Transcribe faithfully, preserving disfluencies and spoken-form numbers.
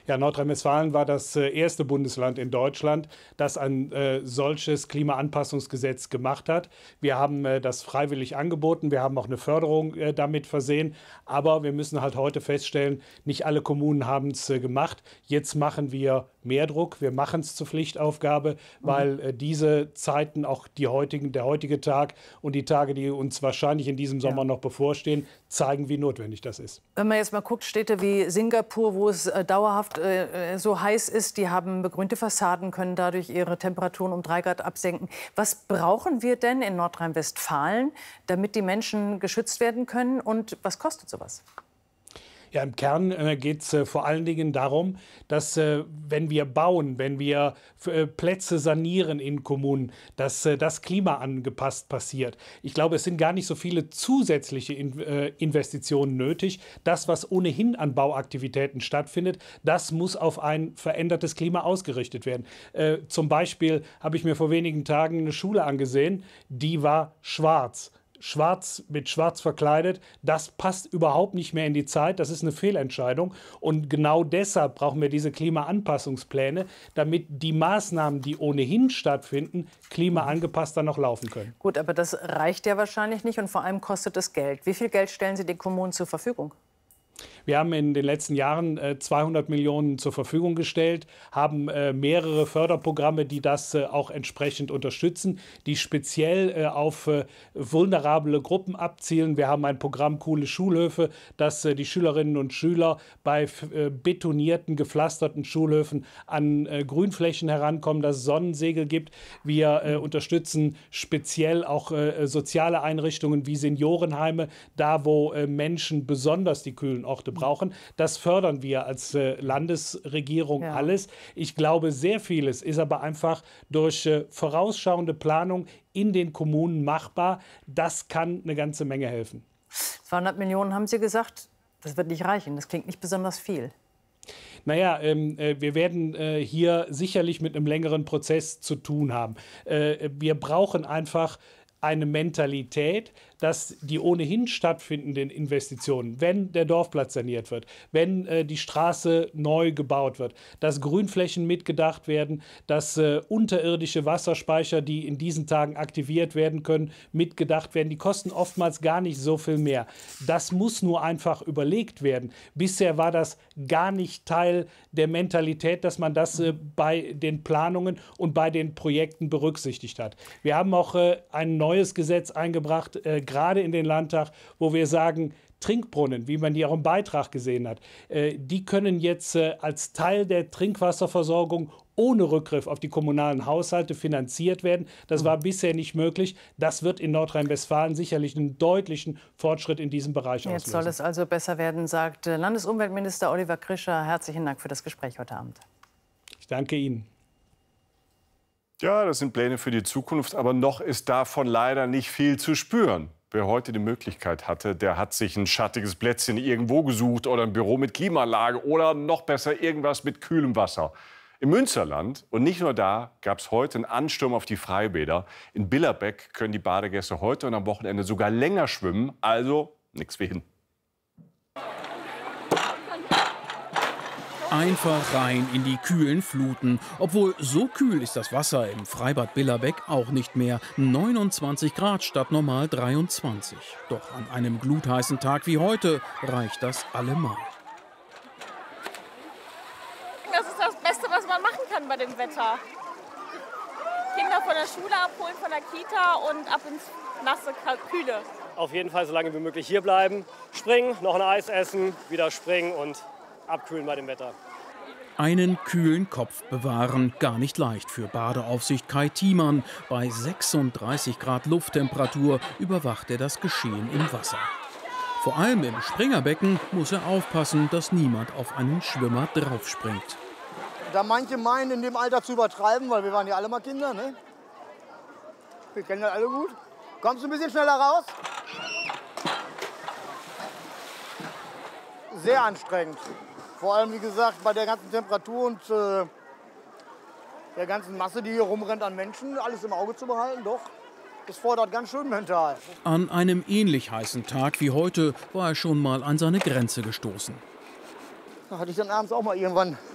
Ja, Nordrhein-Westfalen war das äh, erste Bundesland in Deutschland, das ein äh, solches Klimaanpassungsgesetz gemacht hat. Wir haben äh, das freiwillig angeboten, wir haben auch eine Förderung äh, damit versehen. Aber wir müssen halt heute feststellen, nicht alle Kommunen haben es äh, gemacht. Jetzt machen wir mehr Druck, wir machen es zur Pflichtaufgabe, weil äh, diese Zeiten, auch die heutigen, der heutige Tag und die Tage, die uns wahrscheinlich in diesem Sommer ja. noch bevorstehen, zeigen, wie notwendig das ist. Wenn man jetzt mal guckt, Städte wie Singapur, wo es äh, dauerhaft äh, so heiß ist, die haben begrünte Fassaden, können dadurch ihre Temperaturen um drei Grad absenken. Was brauchen wir denn in Nordrhein-Westfalen, damit die Menschen geschützt werden können? Und was kostet sowas? Ja, im Kern äh, geht es äh, vor allen Dingen darum, dass äh, wenn wir bauen, wenn wir äh, Plätze sanieren in Kommunen, dass äh, das klimaangepasst passiert. Ich glaube, es sind gar nicht so viele zusätzliche in, äh, Investitionen nötig. Das, was ohnehin an Bauaktivitäten stattfindet, das muss auf ein verändertes Klima ausgerichtet werden. Äh, zum Beispiel habe ich mir vor wenigen Tagen eine Schule angesehen, die war schwarz. Schwarz mit schwarz verkleidet, das passt überhaupt nicht mehr in die Zeit. Das ist eine Fehlentscheidung. Und genau deshalb brauchen wir diese Klimaanpassungspläne, damit die Maßnahmen, die ohnehin stattfinden, klimaangepasster noch laufen können. Gut, aber das reicht ja wahrscheinlich nicht und vor allem kostet es Geld. Wie viel Geld stellen Sie den Kommunen zur Verfügung? Wir haben in den letzten Jahren äh, zweihundert Millionen zur Verfügung gestellt, haben äh, mehrere Förderprogramme, die das äh, auch entsprechend unterstützen, die speziell äh, auf äh, vulnerable Gruppen abzielen. Wir haben ein Programm Coole Schulhöfe, dass äh, die Schülerinnen und Schüler bei äh, betonierten, gepflasterten Schulhöfen an äh, Grünflächen herankommen, dass es Sonnensegel gibt. Wir äh, unterstützen speziell auch äh, soziale Einrichtungen wie Seniorenheime, da wo äh, Menschen besonders die kühlen Orte brauchen. Das fördern wir als äh, Landesregierung ja. alles. Ich glaube, sehr vieles ist aber einfach durch äh, vorausschauende Planung in den Kommunen machbar. Das kann eine ganze Menge helfen. zweihundert Millionen haben Sie gesagt, das wird nicht reichen. Das klingt nicht besonders viel. Naja, ähm, äh, wir werden äh, hier sicherlich mit einem längeren Prozess zu tun haben. Äh, wir brauchen einfach eine Mentalität, dass die ohnehin stattfindenden Investitionen, wenn der Dorfplatz saniert wird, wenn äh, die Straße neu gebaut wird, dass Grünflächen mitgedacht werden, dass äh, unterirdische Wasserspeicher, die in diesen Tagen aktiviert werden können, mitgedacht werden. Die kosten oftmals gar nicht so viel mehr. Das muss nur einfach überlegt werden. Bisher war das gar nicht Teil der Mentalität, dass man das äh, bei den Planungen und bei den Projekten berücksichtigt hat. Wir haben auch äh, ein neues Gesetz eingebracht, äh, gerade in den Landtag, wo wir sagen, Trinkbrunnen, wie man die auch im Beitrag gesehen hat, äh, die können jetzt äh, als Teil der Trinkwasserversorgung ohne Rückgriff auf die kommunalen Haushalte finanziert werden. Das war bisher nicht möglich. Das wird in Nordrhein-Westfalen sicherlich einen deutlichen Fortschritt in diesem Bereich auslösen. Jetzt soll es also besser werden, sagt Landesumweltminister Oliver Krischer. Herzlichen Dank für das Gespräch heute Abend. Ich danke Ihnen. Ja, das sind Pläne für die Zukunft, aber noch ist davon leider nicht viel zu spüren. Wer heute die Möglichkeit hatte, der hat sich ein schattiges Plätzchen irgendwo gesucht oder ein Büro mit Klimaanlage oder noch besser irgendwas mit kühlem Wasser. Im Münsterland und nicht nur da gab es heute einen Ansturm auf die Freibäder. In Billerbeck können die Badegäste heute und am Wochenende sogar länger schwimmen, also nichts wie hin. Einfach rein in die kühlen Fluten. Obwohl, so kühl ist das Wasser im Freibad Billerbeck auch nicht mehr. neunundzwanzig Grad statt normal dreiundzwanzig. Doch an einem glutheißen Tag wie heute reicht das allemal. Das ist das Beste, was man machen kann bei dem Wetter. Kinder von der Schule abholen, von der Kita und ab ins nasse, kühle. Auf jeden Fall so lange wie möglich hier bleiben. Springen, noch ein Eis essen, wieder springen und abkühlen bei dem Wetter. Einen kühlen Kopf bewahren, gar nicht leicht für Badeaufsicht Kai Thiemann. Bei sechsunddreißig Grad Lufttemperatur überwacht er das Geschehen im Wasser. Vor allem im Springerbecken muss er aufpassen, dass niemand auf einen Schwimmer draufspringt. Da manche meinen, in dem Alter zu übertreiben, weil wir waren ja alle mal Kinder, ne? Wir kennen das alle gut. Kommst du ein bisschen schneller raus? Sehr anstrengend. Vor allem, wie gesagt, bei der ganzen Temperatur und äh, der ganzen Masse, die hier rumrennt an Menschen, alles im Auge zu behalten, doch. Das fordert ganz schön mental. An einem ähnlich heißen Tag wie heute war er schon mal an seine Grenze gestoßen. Da hatte ich dann abends auch mal irgendwann